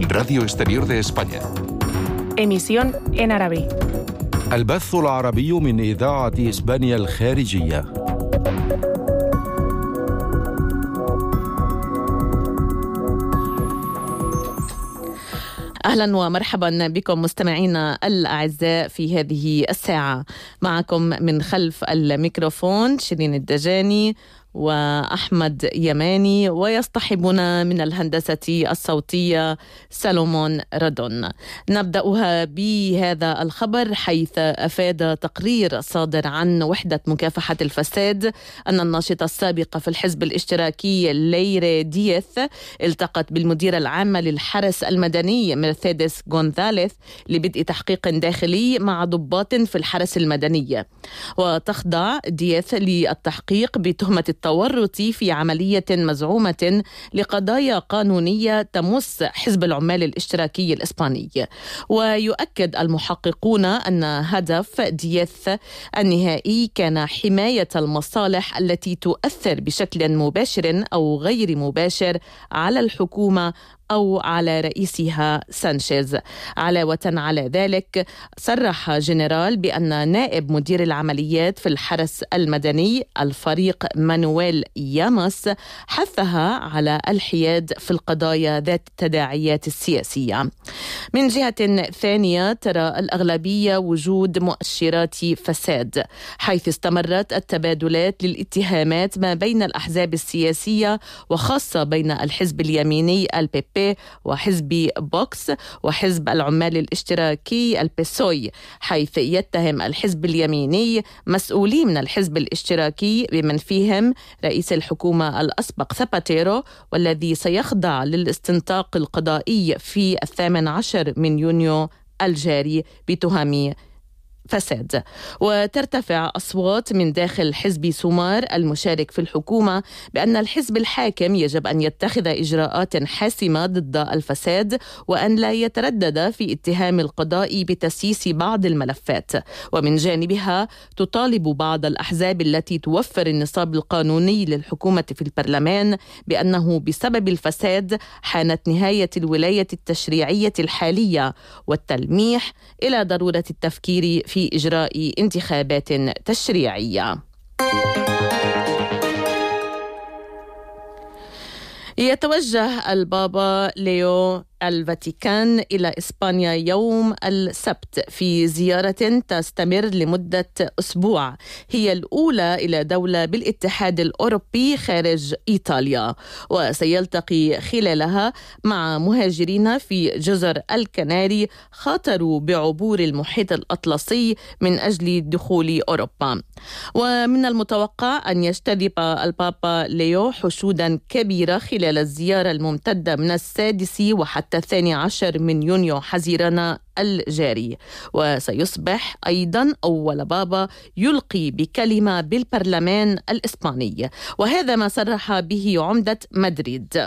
Radio Exterior de España. Emisión en árabe. البث العربي من إذاعة إسبانيا الخارجية. أهلا ومرحبا بكم مستمعينا الأعزاء في هذه الساعة. معكم من خلف الميكروفون شيرين الدجاني وأحمد يماني، ويصطحبنا من الهندسة الصوتية سلومون ردون. نبدأها بهذا الخبر، حيث أفاد تقرير صادر عن وحدة مكافحة الفساد أن الناشطة السابقة في الحزب الاشتراكي ليري دييث التقت بالمديرة العامة للحرس المدني مرسيدس غونزاليث لبدء تحقيق داخلي مع ضباط في الحرس المدني، وتخضع دييث للتحقيق بتهمة التورط في عملية مزعومة لقضايا قانونية تمس حزب العمال الاشتراكي الإسباني. ويؤكد المحققون أن هدف دييث النهائي كان حماية المصالح التي تؤثر بشكل مباشر أو غير مباشر على الحكومة أو على رئيسها سانشيز. علاوة على ذلك، صرح جنرال بأن نائب مدير العمليات في الحرس المدني الفريق مانويل ياماس حثها على الحياد في القضايا ذات التداعيات السياسية. من جهة ثانية، ترى الأغلبية وجود مؤشرات فساد، حيث استمرت التبادلات للاتهامات ما بين الأحزاب السياسية، وخاصة بين الحزب اليميني البيبي وحزب بوكس وحزب العمال الاشتراكي البيسوي، حيث يتهم الحزب اليميني مسؤولين من الحزب الاشتراكي بمن فيهم رئيس الحكومة الأسبق ثاباتيرو، والذي سيخضع للاستنطاق القضائي في 18 من يونيو الجاري بتهم فساد. وترتفع أصوات من داخل حزب سومار المشارك في الحكومة بأن الحزب الحاكم يجب أن يتخذ إجراءات حاسمة ضد الفساد، وأن لا يتردد في اتهام القضاء بتسييس بعض الملفات. ومن جانبها، تطالب بعض الأحزاب التي توفر النصاب القانوني للحكومة في البرلمان بأنه بسبب الفساد حانت نهاية الولاية التشريعية الحالية، والتلميح إلى ضرورة التفكير في إجراء انتخابات تشريعية. يتوجه البابا ليو الفاتيكان إلى إسبانيا يوم السبت في زيارة تستمر لمدة أسبوع، هي الأولى إلى دولة بالاتحاد الأوروبي خارج إيطاليا، وسيلتقي خلالها مع مهاجرين في جزر الكناري خاطروا بعبور المحيط الأطلسي من أجل دخول أوروبا. ومن المتوقع أن يجتذب البابا ليو حشودا كبيرة خلال الزيارة الممتدة من 6 وحتى 12 من يونيو حزيران الجاري، وسيصبح أيضا أول بابا يلقي بكلمة بالبرلمان الإسباني، وهذا ما صرح به عمدة مدريد.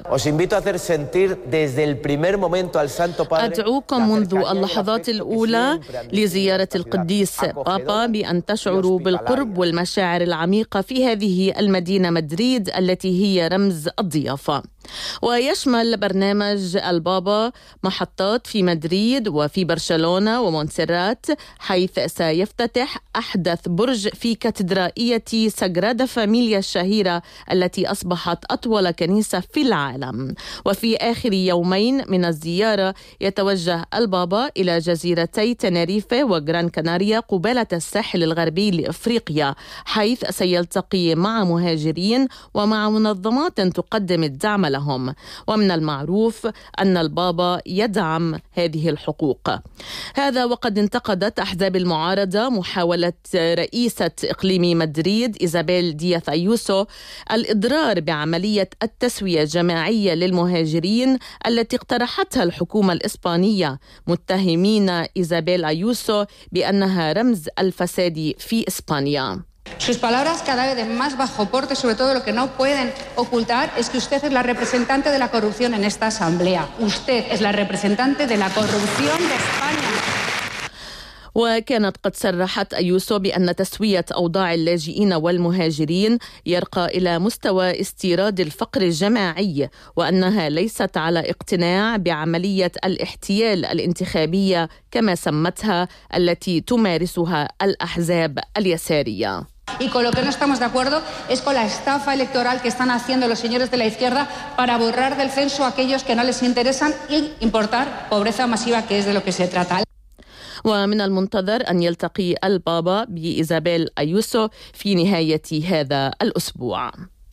أدعوكم منذ اللحظات الأولى لزيارة القديس بابا بأن تشعروا بالقرب والمشاعر العميقة في هذه المدينة مدريد التي هي رمز الضيافة. ويشمل برنامج البابا محطات في مدريد وفي برشلونة ومونسيرات، حيث سيفتتح أحدث برج في كاتدرائية ساغرادا فاميليا الشهيرة التي أصبحت أطول كنيسة في العالم. وفي آخر يومين من الزيارة يتوجه البابا إلى جزيرتي تنريفة وغران كاناريا قبالة الساحل الغربي لإفريقيا، حيث سيلتقي مع مهاجرين ومع منظمات تقدم الدعم لهم. ومن المعروف أن البابا يدعم هذه الحقوق. هذا وقد انتقدت أحزاب المعارضة محاولة رئيسة إقليم مدريد إيزابيل دياث أيوسو الإضرار بعملية التسوية الجماعية للمهاجرين التي اقترحتها الحكومة الإسبانية، متهمين إيزابيل أيوسو بأنها رمز الفساد في إسبانيا. Sus palabras cada vez de más bajo porte, sobre todo lo que no pueden ocultar es que usted es la representante de la corrupción en esta asamblea. Usted es la representante de la corrupción de España. وكانت قد صرحت أيوسو بأن تسوية أوضاع اللاجئين والمهاجرين يرقى إلى مستوى استيراد الفقر الجماعي، وأنها ليست على اقتناع بعملية الاحتيال الانتخابية كما سمتها التي تمارسها الأحزاب اليسارية. Y con lo que no estamos de acuerdo es con la estafa electoral que están haciendo los señores de la izquierda para borrar del censo a aquellos que no les interesan y importar pobreza masiva, que es de lo que se trata. ومن المنتظر أن يلتقي البابا بإيزابيل أيوسو في نهاية هذا الأسبوع.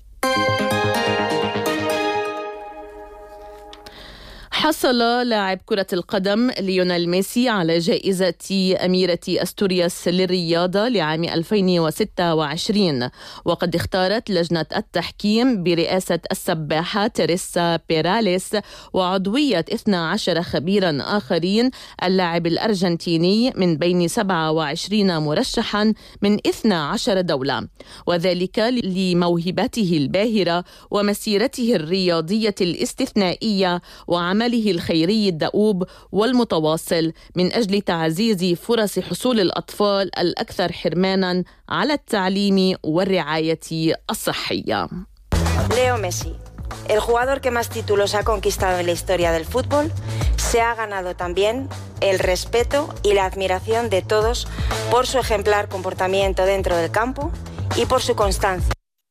حصل لاعب كرة القدم ليونيل ميسي على جائزة أميرة أستورياس للرياضة لعام 2026، وقد اختارت لجنة التحكيم برئاسة السباحة تيريسا بيراليس وعضوية 12 خبيرا آخرين اللاعب الأرجنتيني من بين 27 مرشحا من 12 دولة، وذلك لموهبته الباهرة ومسيرته الرياضية الاستثنائية وعمله الخيري الدؤوب والمتواصل من أجل تعزيز فرص حصول الأطفال الأكثر حرمانا على التعليم والرعاية الصحية. Leo Messi, el jugador que más títulos ha conquistado en la historia del fútbol, se ha ganado también el respeto y la admiración de todos por su ejemplar comportamiento dentro del campo y por su constancia.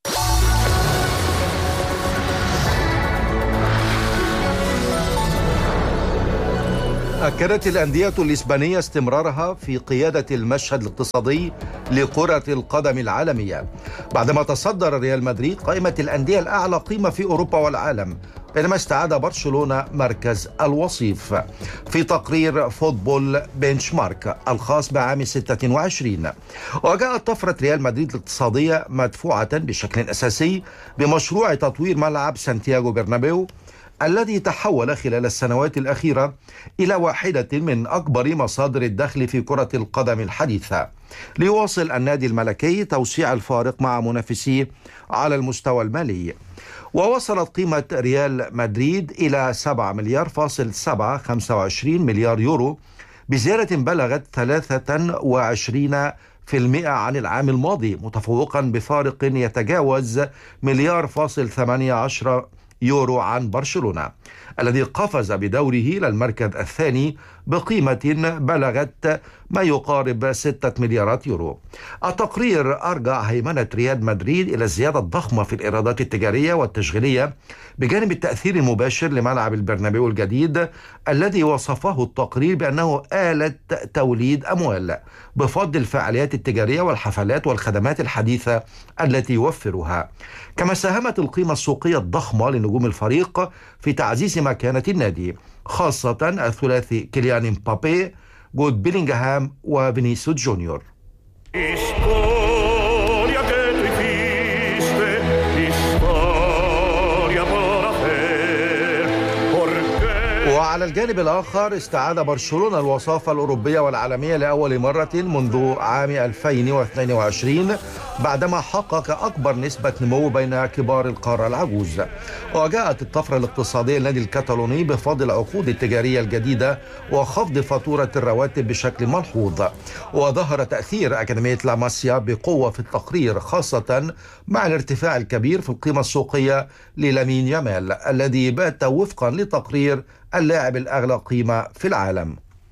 أكدت الأندية الإسبانية استمرارها في قيادة المشهد الاقتصادي لكرة القدم العالمية بعدما تصدر ريال مدريد قائمة الأندية الأعلى قيمة في أوروبا والعالم، بينما استعاد برشلونة مركز الوصيف في تقرير فوتبول بنش مارك الخاص بعام 26. وجاءت طفرة ريال مدريد الاقتصادية مدفوعة بشكل أساسي بمشروع تطوير ملعب سانتياغو برنابيو الذي تحول خلال السنوات الأخيرة إلى واحدة من أكبر مصادر الدخل في كرة القدم الحديثة، ليواصل النادي الملكي توسيع الفارق مع منافسيه على المستوى المالي. ووصلت قيمة ريال مدريد إلى 7.725 مليار يورو بزيادة بلغت 23% عن العام الماضي، متفوقا بفارق يتجاوز 1.18 يورو عن برشلونة الذي قفز بدوره إلى المركز الثاني بقيمة بلغت ما يقارب 6 مليارات يورو. التقرير أرجع هيمنة ريال مدريد إلى الزيادة الضخمة في الإيرادات التجارية والتشغيلية بجانب التأثير المباشر لملعب البرنابيو الجديد الذي وصفه التقرير بأنه آلة توليد أموال بفضل الفعاليات التجارية والحفلات والخدمات الحديثة التي يوفرها. كما ساهمت القيمة السوقية الضخمة لنجوم الفريق في تعزيز مكانة النادي، خاصة الثلاثي كيليان مبابي، جود بيلينغهام وفينيسيوس جونيور. وعلى الجانب الآخر استعاد برشلونة الوصافة الأوروبية والعالمية لأول مرة منذ عام 2022 بعدما حقق أكبر نسبة نمو بين كبار القارة العجوز. وجاءت الطفرة الاقتصادية للنادي الكتالوني بفضل العقود التجارية الجديدة وخفض فاتورة الرواتب بشكل ملحوظ. وظهر تأثير أكاديمية لا ماسيا بقوة في التقرير، خاصة مع الارتفاع الكبير في القيمة السوقية للامين يامال الذي بات وفقا لتقرير اللاعب الأغلى قيمة في العالم.